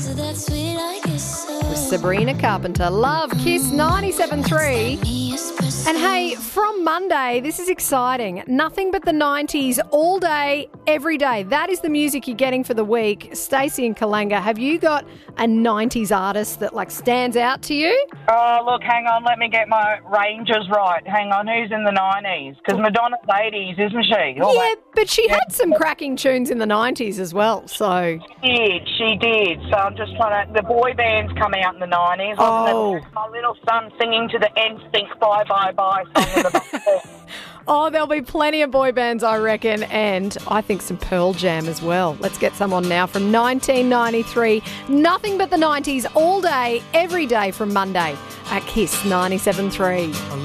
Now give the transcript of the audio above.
With Sabrina Carpenter. Love, Kiss 97.3. And hey, from Monday, this is exciting. Nothing but the 90s all day, every day. That is the music you're getting for the week. Stacey and Kalanga, have you got a 90s artist that stands out to you? Oh, look, hang on. Let me get my ranges right. Hang on. Who's in the 90s? Because Madonna's 80s, isn't she? But she had some cracking tunes in the 90s as well, so... She did. So I'm just trying to... The boy bands come out in the 90s. Oh. My little son singing to the NSYNC Bye Bye Bye song in the background. Oh, there'll be plenty of boy bands, I reckon, and I think some Pearl Jam as well. Let's get some on now from 1993. Nothing but the 90s all day, every day from Monday at Kiss 97.3.